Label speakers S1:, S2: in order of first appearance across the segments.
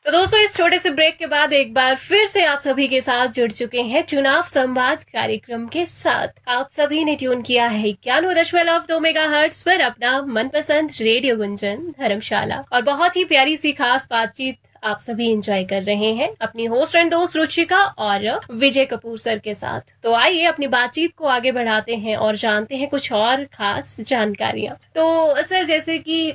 S1: तो दोस्तों, इस छोटे से ब्रेक के बाद एक बार फिर से आप सभी के साथ जुड़ चुके हैं चुनाव संवाद कार्यक्रम के साथ। आप सभी ने ट्यून किया है 91.2 मेगाहर्ट्ज पर अपना मनपसंद रेडियो गुंजन धर्मशाला, और बहुत ही प्यारी सी खास बातचीत आप सभी एंजॉय कर रहे हैं अपनी होस्ट एंड दोस्त रुचिका और विजय कपूर सर के साथ। तो आइए अपनी बातचीत को आगे बढ़ाते हैं और जानते हैं कुछ और खास जानकारियां। तो सर, जैसे कि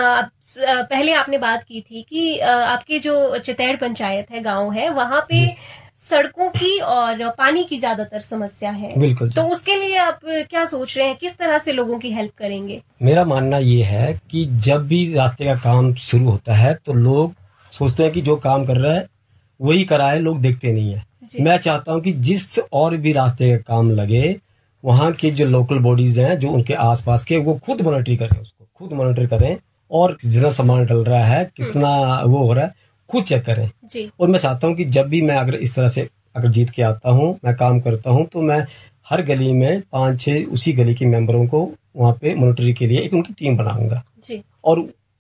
S1: पहले आपने बात की थी कि आपके जो चितैड़ पंचायत है, गांव है, वहां पे सड़कों की और पानी की ज्यादातर समस्या है।
S2: बिल्कुल।
S1: तो उसके लिए आप क्या सोच रहे हैं, किस तरह से लोगों की हेल्प करेंगे?
S2: मेरा मानना ये है कि जब भी रास्ते का काम शुरू होता है तो लोग सोचते हैं कि जो काम कर रहा है वही कराए, लोग देखते नहीं है। मैं चाहता हूँ कि जिस और भी रास्ते का काम लगे, वहाँ के जो लोकल बॉडीज हैं, जो उनके आसपास के, वो खुद मॉनिटर करें, उसको खुद मॉनिटर करें, और जितना सामान डल रहा है, कितना वो हो रहा है, खुद चेक करें जी। और मैं चाहता हूँ कि जब भी मैं अगर इस तरह से अगर जीत के आता हूँ, मैं काम करता हूँ, तो मैं हर गली में 5-6 उसी गली के मेंबरों को वहाँ पे मॉनिटरी के लिए एक उनकी टीम बनाऊंगा जी। और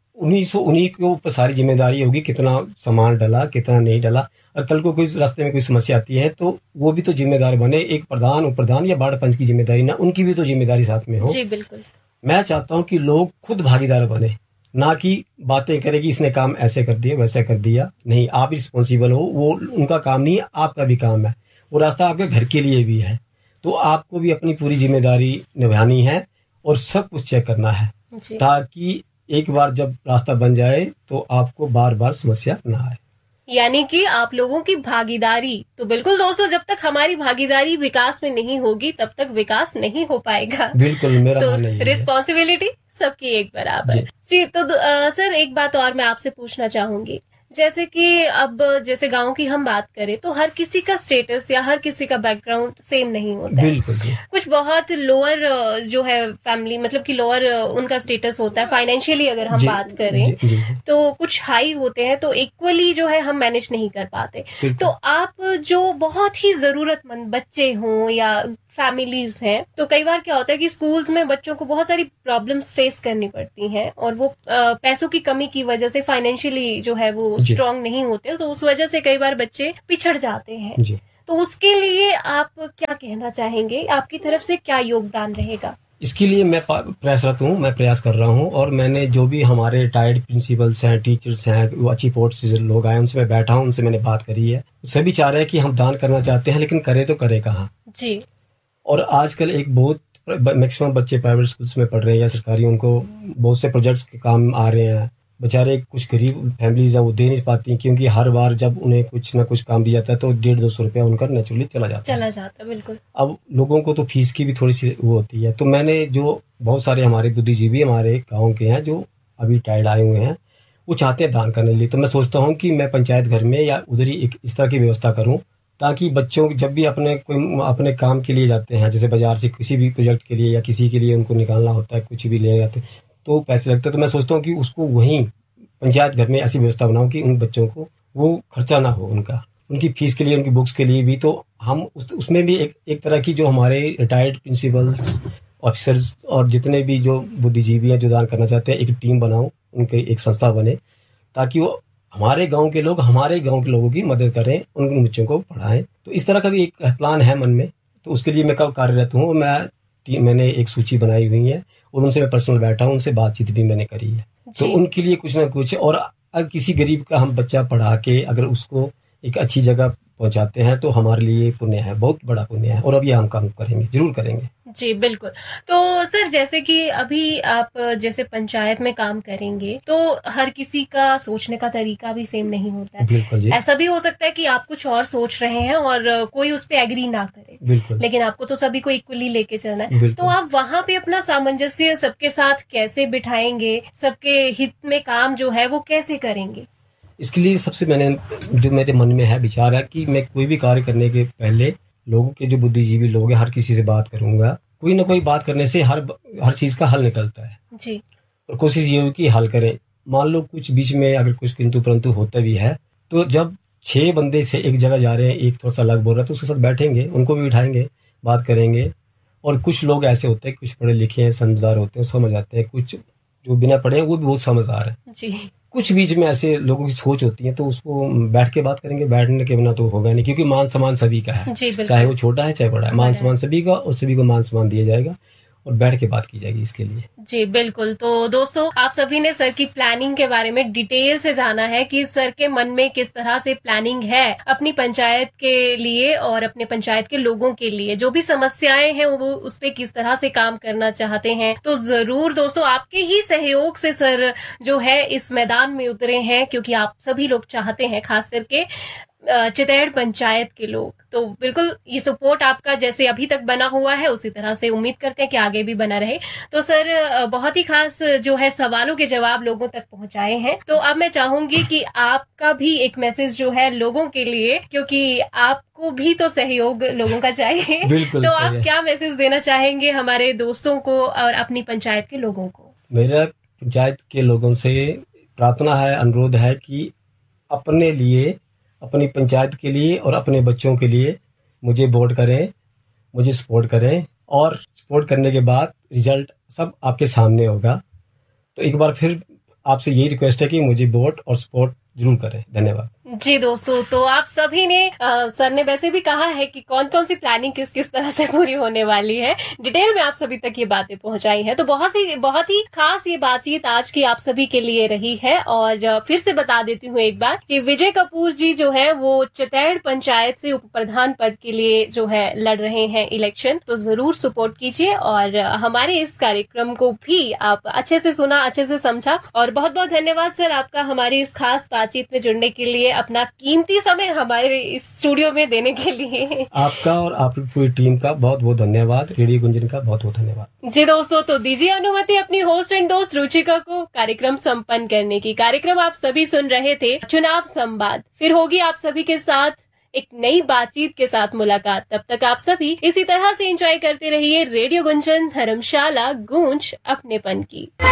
S2: उन्हीं के ऊपर सारी जिम्मेदारी होगी, कितना सामान डला, कितना नहीं डला। और कल को कोई रास्ते में कोई समस्या आती है तो वो भी तो जिम्मेदार बने। एक प्रधान, उप प्रधान या वार्ड पंच की जिम्मेदारी ना, उनकी भी तो जिम्मेदारी साथ में हो जी। बिल्कुल। मैं चाहता हूँ कि लोग खुद भागीदार बने, ना कि बातें करें कि इसने काम ऐसे कर दिया, वैसे कर दिया। नहीं, आप रिस्पॉन्सिबल हो, वो उनका काम नहीं है, आपका भी काम है। वो रास्ता आपके घर के लिए भी है, तो आपको भी अपनी पूरी जिम्मेदारी निभानी है और सब कुछ चेक करना है, ताकि एक बार जब रास्ता बन जाए तो आपको बार बार समस्या ना आए।
S1: यानी कि आप लोगों की भागीदारी। तो बिल्कुल दोस्तों, जब तक हमारी भागीदारी विकास में नहीं होगी तब तक विकास नहीं हो पाएगा।
S2: बिल्कुल, मेरा
S1: तो रिस्पॉन्सिबिलिटी सबकी एक बराबर जी। तो सर, एक बात और मैं आपसे पूछना चाहूंगी, जैसे कि अब जैसे गांव की हम बात करें तो हर किसी का स्टेटस या हर किसी का बैकग्राउंड सेम नहीं होता है।
S2: बिल्कुल।
S1: कुछ बहुत लोअर जो है फैमिली, मतलब कि लोअर उनका स्टेटस होता है फाइनेंशियली, अगर हम बात करें तो कुछ हाई होते हैं, तो इक्वली जो है हम मैनेज नहीं कर पाते। तो आप जो बहुत ही जरूरतमंद बच्चे हों या फैमिलीज हैं, तो कई बार क्या होता है कि स्कूल्स में बच्चों को बहुत सारी प्रॉब्लम्स फेस करनी पड़ती हैं, और वो पैसों की कमी की वजह से फाइनेंशियली जो है वो स्ट्रांग नहीं होते, तो उस वजह से कई बार बच्चे पिछड़ जाते हैं। तो उसके लिए आप क्या कहना चाहेंगे, आपकी तरफ से क्या योगदान रहेगा?
S2: इसके लिए मैं प्रयासरत हूँ, मैं प्रयास कर रहा हूँ, और मैंने जो भी हमारे रिटायर्ड प्रिंसिपल्स हैं, टीचर्स हैं, वो अच्छी पोस्ट से लोग आए, उनसे मैं बैठा हूँ, उनसे मैंने बात करी है। सभी चाह रहे हैं कि हम दान करना चाहते हैं, लेकिन करे तो करे कहाँ जी। और आजकल एक बहुत मैक्सिमम बच्चे प्राइवेट स्कूल्स में पढ़ रहे हैं या सरकारी, उनको बहुत से प्रोजेक्ट्स के काम आ रहे हैं। बेचारे कुछ गरीब फैमिलीज हैं, वो दे नहीं पाती, क्योंकि हर बार जब उन्हें कुछ ना कुछ काम दिया जाता है तो 150-200 रुपया उनका नेचुरली चला जाता है।
S1: बिल्कुल।
S2: अब लोगों को तो फीस की भी थोड़ी सी वो होती है। तो मैंने जो बहुत सारे हमारे बुद्धिजीवी हमारे गाँव के हैं जो अभी टायर्ड आए हुए हैं, वो चाहते हैं दान करने के लिए। तो मैं सोचता हूँ कि मैं पंचायत घर में या उधर ही एक इस तरह की व्यवस्था करूँ, ताकि बच्चों जब भी अपने काम के लिए जाते हैं, जैसे बाजार से किसी भी प्रोजेक्ट के लिए या किसी के लिए उनको निकालना होता है, कुछ भी ले जाते हैं तो पैसे लगते हैं। तो मैं सोचता हूँ कि उसको वहीं पंचायत घर में ऐसी व्यवस्था बनाऊं कि उन बच्चों को वो खर्चा ना हो, उनकी फीस के लिए, उनकी बुक्स के लिए भी। तो हम उसमें भी एक तरह की जो हमारे रिटायर्ड प्रिंसिपल्स, ऑफिसर्स और जितने भी जो बुद्धिजीवी हैं जो दान करना चाहते हैं, एक टीम बनाऊं, उनके एक संस्था बने, ताकि वो हमारे गांव के लोग हमारे गांव के लोगों की मदद करें, उन बच्चों को पढ़ाएं। तो इस तरह का भी एक प्लान है मन में। तो उसके लिए मैं कब कार्यरत हूँ, मैंने एक सूची बनाई हुई है और उनसे मैं पर्सनल बैठा हूँ, उनसे बातचीत भी मैंने करी है। तो उनके लिए कुछ ना कुछ, और अगर किसी गरीब का हम बच्चा पढ़ा के अगर उसको एक अच्छी जगह पहुंचाते हैं तो हमारे लिए पुण्य है, बहुत बड़ा पुण्य है। और अब ये हम काम करेंगे, जरूर करेंगे
S1: जी। बिल्कुल। तो सर, जैसे कि अभी आप जैसे पंचायत में काम करेंगे तो हर किसी का सोचने का तरीका भी सेम नहीं होता है।
S2: बिल्कुल जी।
S1: ऐसा भी हो सकता है कि आप कुछ और सोच रहे हैं और कोई उस पर एग्री ना करे।
S2: बिल्कुल।
S1: लेकिन आपको तो सभी को इक्वली लेके चलना है। तो आप वहाँ पे अपना सामंजस्य सबके साथ कैसे बिठाएंगे, सबके हित में काम जो है वो कैसे करेंगे?
S2: इसके लिए सबसे जो मेरे मन में है विचार है कि मैं कोई भी कार्य करने के पहले लोगों के जो बुद्धिजीवी लोग हैं, हर किसी से बात करूंगा। कोई ना कोई बात करने से हर चीज का हल निकलता है जी। और कोशिश ये हो कि हल करें। मान लो कुछ बीच में अगर कुछ किंतु परंतु होता भी है, तो जब 6 बंदे से एक जगह जा रहे हैं, एक थोड़ा सा अलग बोल रहा है, तो उसके साथ बैठेंगे, उनको भी बिठाएंगे, बात करेंगे। और कुछ लोग ऐसे होते हैं, कुछ पढ़े लिखे हैं, समझदार होते हैं, समझ आते हैं, कुछ जो बिना पढ़े हैं वो भी बहुत समझदार है जी। कुछ बीच में ऐसे लोगों की सोच होती है, तो उसको बैठ के बात करेंगे, बैठने के बिना तो होगा नहीं, क्योंकि मान सम्मान सभी का है, चाहे वो छोटा है चाहे बड़ा है, मान सम्मान सभी का, और सभी को मान सम्मान दिया जाएगा और बैठ के बात की जाएगी इसके लिए।
S1: जी बिल्कुल। तो दोस्तों, आप सभी ने सर की प्लानिंग के बारे में डिटेल से जाना है कि सर के मन में किस तरह से प्लानिंग है अपनी पंचायत के लिए और अपने पंचायत के लोगों के लिए, जो भी समस्याएं हैं वो उस पे किस तरह से काम करना चाहते हैं। तो जरूर दोस्तों, आपके ही सहयोग से सर जो है इस मैदान में उतरे हैं, क्योंकि आप सभी लोग चाहते हैं, खास करके चितैड़ पंचायत के लोग। तो बिल्कुल ये सपोर्ट आपका जैसे अभी तक बना हुआ है उसी तरह से उम्मीद करते हैं कि आगे भी बना रहे। तो सर बहुत ही खास जो है सवालों के जवाब लोगों तक पहुंचाए हैं। तो अब मैं चाहूंगी कि आपका भी एक मैसेज जो है लोगों के लिए, क्योंकि आपको भी तो सहयोग लोगों का चाहिए, तो आप क्या मैसेज देना चाहेंगे हमारे दोस्तों को और अपनी पंचायत के लोगों को?
S2: मेरा पंचायत के लोगों से प्रार्थना है, अनुरोध है कि अपने लिए, अपनी पंचायत के लिए और अपने बच्चों के लिए मुझे वोट करें, मुझे सपोर्ट करें, और सपोर्ट करने के बाद रिजल्ट सब आपके सामने होगा। तो एक बार फिर आपसे यही रिक्वेस्ट है कि मुझे वोट और सपोर्ट जरूर करें। धन्यवाद।
S1: जी दोस्तों, तो आप सभी ने सर ने वैसे भी कहा है कि कौन कौन सी प्लानिंग किस किस तरह से पूरी होने वाली है, डिटेल में आप सभी तक ये बातें पहुंचाई हैं। तो बहुत ही खास ये बातचीत आज की आप सभी के लिए रही है। और फिर से बता देती हूँ एक बार कि विजय कपूर जी जो है वो चितैड़ पंचायत से उप प्रधान पद के लिए जो है लड़ रहे हैं इलेक्शन। तो जरूर सपोर्ट कीजिए और हमारे इस कार्यक्रम को भी आप अच्छे से सुना, अच्छे से समझा। और बहुत बहुत धन्यवाद सर आपका हमारी इस खास बातचीत में जुड़ने के लिए, अपना कीमती समय हमारे इस स्टूडियो में देने के लिए। आपका
S2: और आपकी पूरी टीम का बहुत बहुत धन्यवाद, रेडियो गुंजन का बहुत बहुत धन्यवाद।
S1: जी दोस्तों, तो दीजिए अनुमति अपनी होस्ट एंड दोस्त रुचिका को कार्यक्रम संपन्न करने की। कार्यक्रम आप सभी सुन रहे थे चुनाव संवाद। फिर होगी आप सभी के साथ एक नई बातचीत के साथ मुलाकात। तब तक आप सभी इसी तरह से एंजॉय करते रहिए रेडियो गुंजन, धर्मशाला गूंज अपनेपन की।